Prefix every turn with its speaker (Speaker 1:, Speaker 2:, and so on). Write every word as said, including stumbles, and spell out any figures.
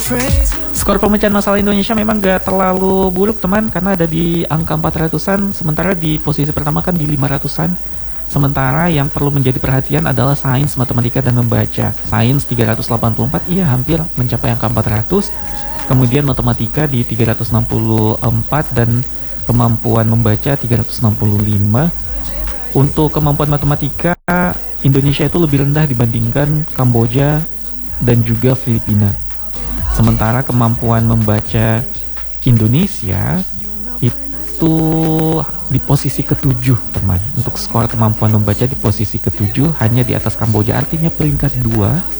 Speaker 1: Skor pemecahan masalah Indonesia memang gak terlalu buruk teman, karena ada di angka empat ratusan, sementara di posisi pertama kan di lima ratusan. Sementara yang perlu menjadi perhatian adalah sains, matematika, dan membaca. Sains tiga ratus delapan puluh empat, iya hampir mencapai angka empat ratus. Kemudian matematika di tiga ratus enam puluh empat dan kemampuan membaca tiga ratus enam puluh lima. Untuk kemampuan matematika, Indonesia itu lebih rendah dibandingkan Kamboja dan juga Filipina. Sementara kemampuan membaca Indonesia itu di posisi ketujuh teman. Untuk skor kemampuan membaca di posisi ketujuh, hanya di atas Kamboja, artinya peringkat dua